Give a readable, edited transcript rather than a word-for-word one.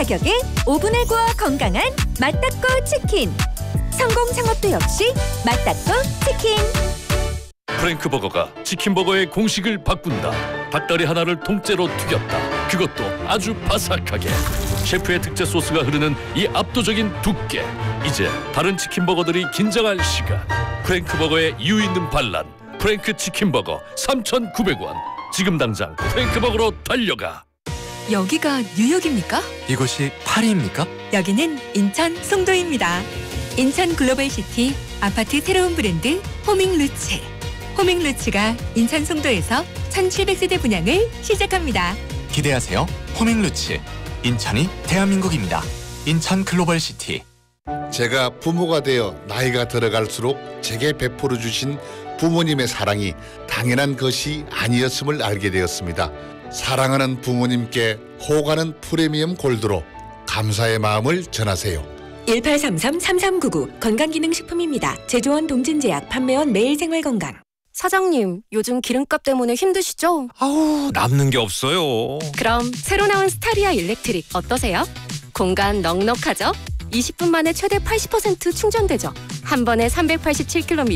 가격에 오븐에 구워 건강한 맛닦고 치킨. 성공 창업도 역시 맛닦고 치킨. 프랭크버거가 치킨버거의 공식을 바꾼다. 닭다리 하나를 통째로 튀겼다. 그것도 아주 바삭하게. 셰프의 특제 소스가 흐르는 이 압도적인 두께. 이제 다른 치킨버거들이 긴장할 시간. 프랭크버거의 이유 있는 반란. 프랭크 치킨버거 3,900원. 지금 당장 프랭크버거로 달려가. 여기가 뉴욕입니까? 이곳이 파리입니까? 여기는 인천 송도입니다. 인천 글로벌시티 아파트 새로운 브랜드 호밍루츠. 호밍루츠가 인천 송도에서 1,700세대 분양을 시작합니다. 기대하세요. 호밍루츠. 인천이 대한민국입니다. 인천 글로벌시티. 제가 부모가 되어 나이가 들어갈수록 제게 베풀어 주신 부모님의 사랑이 당연한 것이 아니었음을 알게 되었습니다. 사랑하는 부모님께 호가는 프리미엄 골드로 감사의 마음을 전하세요. 1833-3399 건강기능식품입니다. 제조원 동진제약, 판매원 매일생활건강. 사장님, 요즘 기름값 때문에 힘드시죠? 아우, 남는 게 없어요. 그럼 새로 나온 스타리아 일렉트릭 어떠세요? 공간 넉넉하죠? 20분 만에 최대 80% 충전되죠? 한 번에 387km